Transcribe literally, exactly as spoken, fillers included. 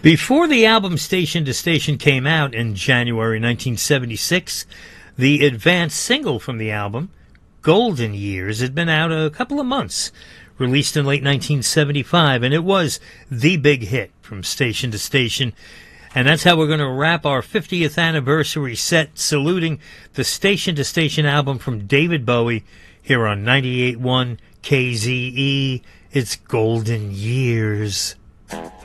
Before the album Station to Station came out in January nineteen seventy-six, the advance single from the album, Golden Years, had been out a couple of months, released in late nineteen seventy-five, and it was the big hit from Station to Station. And that's how we're going to wrap our fiftieth anniversary set, saluting the Station to Station album from David Bowie here on ninety-eight point one K Z E. It's Golden Years.